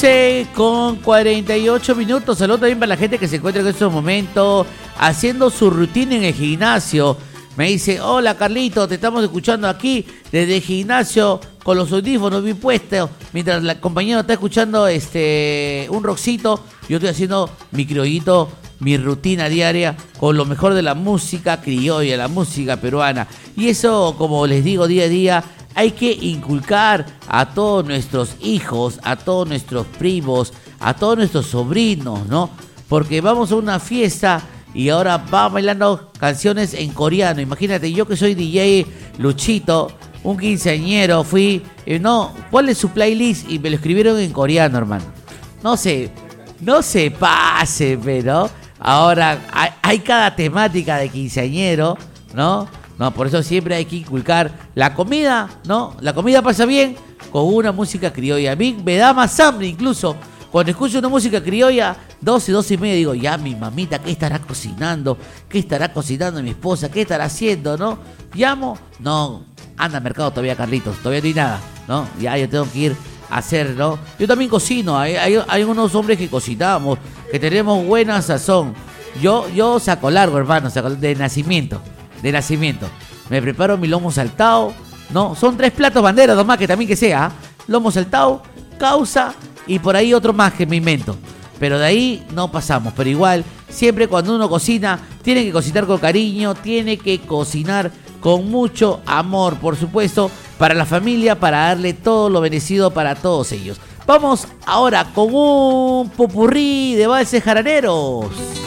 Con 48 minutos. Saludos también para la gente que se encuentra en estos momentos haciendo su rutina en el gimnasio. Me dice, hola Carlito, te estamos escuchando aquí desde el gimnasio con los audífonos bien puestos. Mientras la compañera está escuchando un rockcito, yo estoy haciendo mi criollito, mi rutina diaria con lo mejor de la música criolla, la música peruana. Y eso, como les digo, día a día hay que inculcar a todos nuestros hijos, a todos nuestros primos, a todos nuestros sobrinos, ¿no? Porque vamos a una fiesta y ahora va bailando canciones en coreano. Imagínate, yo que soy DJ Luchito, un quinceañero, fui, ¿cuál es su playlist? Y me lo escribieron en coreano, hermano. No se pase, pero ahora hay cada temática de quinceañero, ¿no? No, por eso siempre hay que inculcar la comida, ¿no? La comida pasa bien con una música criolla. A mí me da más hambre incluso. Cuando escucho una música criolla, 12 y media, digo, ya mi mamita, ¿qué estará cocinando? ¿Qué estará cocinando mi esposa? ¿Qué estará haciendo, no? Llamo, no, anda al mercado todavía, Carlitos, todavía no hay nada, ¿no? Ya yo tengo que ir a hacer, ¿no? Yo también cocino, hay unos hombres que cocinamos, que tenemos buena sazón. Yo saco largo, hermano, de nacimiento. Me preparo mi lomo saltado, ¿no? Son 3 platos banderas nomás, que también que sea, lomo saltado, causa y por ahí otro más que me invento. Pero de ahí no pasamos. Pero igual, siempre cuando uno cocina, tiene que cocinar con cariño, tiene que cocinar con mucho amor, por supuesto, para la familia, para darle todo lo bendecido para todos ellos. Vamos ahora con un popurrí de valses jaraneros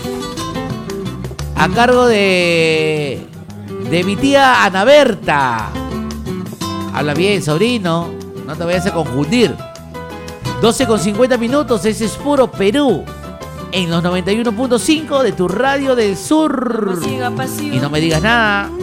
a cargo de mi tía Ana Berta. Habla bien, sobrino, no te vayas a confundir. 12:50 minutos, ese es puro Perú. En los 91.5 de tu radio del sur. Y no me digas nada.